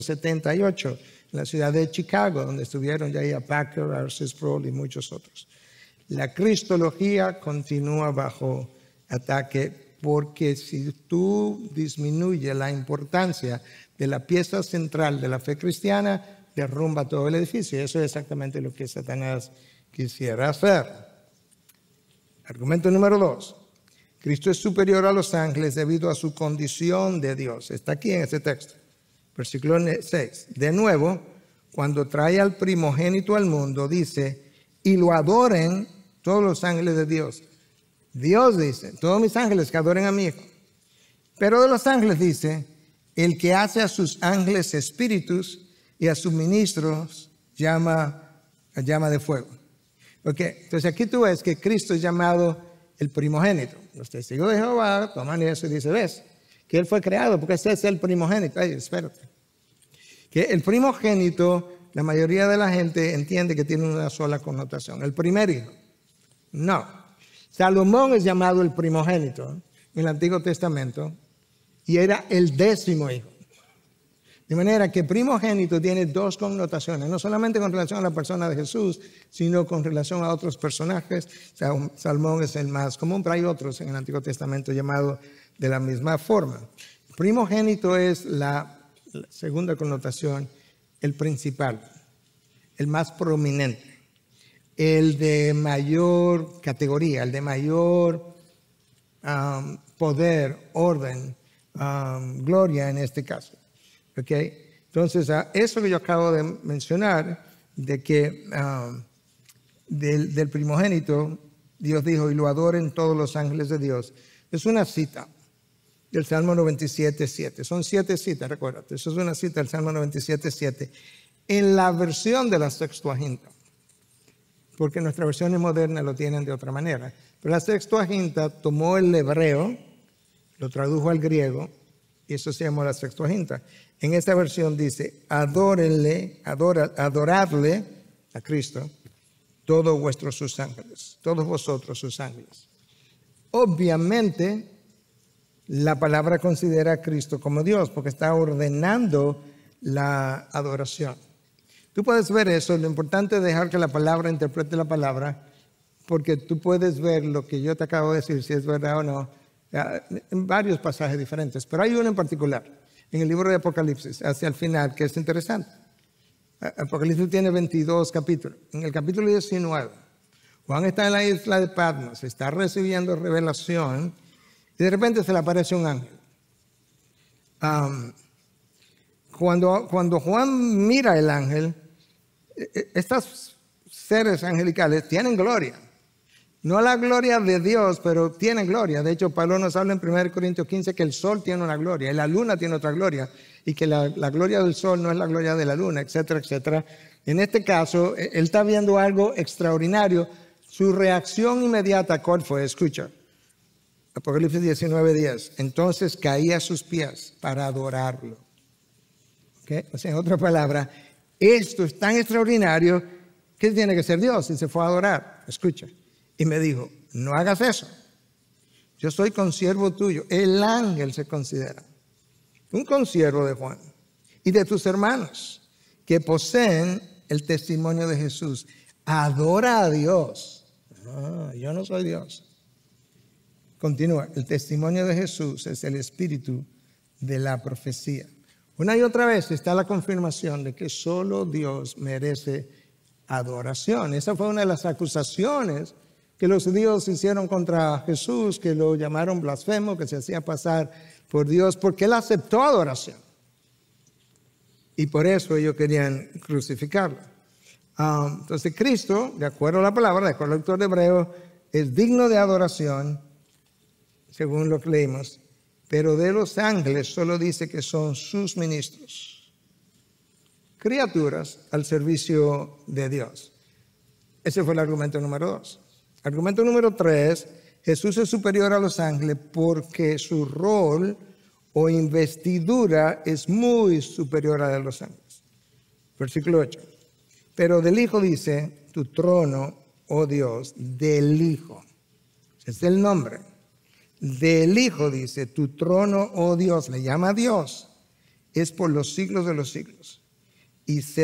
78 en la ciudad de Chicago, donde estuvieron ya Packer, R.C. Sproul y muchos otros. La cristología continúa bajo ataque porque si tú disminuyes la importancia de la pieza central de la fe cristiana, derrumba todo el edificio. Eso es exactamente lo que Satanás quisiera hacer. Argumento número 2. Cristo es superior a los ángeles debido a su condición de Dios. Está aquí en este texto. Versículo 6. De nuevo, cuando trae al primogénito al mundo, dice, y lo adoren todos los ángeles de Dios. Dios dice, todos mis ángeles que adoren a mi hijo. Pero de los ángeles dice, el que hace a sus ángeles espíritus y a sus ministros llama de fuego. Okay. Entonces aquí tú ves que Cristo es llamado el primogénito. Los testigos de Jehová toman eso y dicen, ves, que él fue creado porque ese es el primogénito. Ay, espérate. Que el primogénito, la mayoría de la gente entiende que tiene una sola connotación. El primer hijo. No. Salomón es llamado el primogénito en el Antiguo Testamento y era el 10º hijo. De manera que primogénito tiene dos connotaciones, no solamente con relación a la persona de Jesús, sino con relación a otros personajes. Salomón es el más común, pero hay otros en el Antiguo Testamento llamados de la misma forma. Primogénito es la segunda connotación, el principal, el más prominente, el de mayor categoría, el de mayor poder, orden, gloria en este caso. ¿Okay? Entonces, eso que yo acabo de mencionar, de que del primogénito, Dios dijo, y lo adoren todos los ángeles de Dios, es una cita del Salmo 97:7. Son 7 citas, recuérdate. Eso es una cita del Salmo 97:7. En la versión de la Sextuaginta, porque nuestras versiones modernas lo tienen de otra manera. Pero la Sextuaginta tomó el hebreo, lo tradujo al griego, y eso se llama la Sextuaginta. En esta versión dice, adoradle a Cristo, todos sus ángeles, todos vosotros sus ángeles. Obviamente, la palabra considera a Cristo como Dios, porque está ordenando la adoración. Tú puedes ver eso, lo importante es dejar que la palabra interprete la palabra, porque tú puedes ver lo que yo te acabo de decir, si es verdad o no, en varios pasajes diferentes. Pero hay uno en particular, en el libro de Apocalipsis, hacia el final, que es interesante. Apocalipsis tiene 22 capítulos. En el capítulo 19, Juan está en la isla de Patmos, está recibiendo revelación, y de repente se le aparece un ángel. Cuando Juan mira el ángel, estos seres angelicales tienen gloria. No la gloria de Dios, pero tienen gloria. De hecho, Pablo nos habla en 1 Corintios 15 que el sol tiene una gloria y la luna tiene otra gloria y que la gloria del sol no es la gloria de la luna, etcétera, etcétera. En este caso, él está viendo algo extraordinario. Su reacción inmediata, ¿cuál fue? Escucha. Apocalipsis 19:10. Entonces caía a sus pies para adorarlo. ¿Okay? O sea, en otra palabra, esto es tan extraordinario que tiene que ser Dios y se fue a adorar. Escucha. Y me dijo, no hagas eso. Yo soy consiervo tuyo. El ángel se considera un consiervo de Juan y de tus hermanos que poseen el testimonio de Jesús. Adora a Dios. No, yo no soy Dios. Continúa. El testimonio de Jesús es el espíritu de la profecía. Una y otra vez está la confirmación de que solo Dios merece adoración. Esa fue una de las acusaciones que los judíos hicieron contra Jesús, que lo llamaron blasfemo, que se hacía pasar por Dios, porque él aceptó adoración. Y por eso ellos querían crucificarlo. Entonces Cristo, de acuerdo a la palabra, de acuerdo al autor de Hebreos, es digno de adoración, según lo que leímos, pero de los ángeles solo dice que son sus ministros, criaturas al servicio de Dios. Ese fue el argumento número 2. Argumento número 3, Jesús es superior a los ángeles porque su rol o investidura es muy superior a la de los ángeles. Versículo 8. Pero del Hijo dice, tu trono, oh Dios, del Hijo. Es el nombre. Del Hijo dice, tu trono, oh Dios, le llama a Dios, es por los siglos de los siglos. Y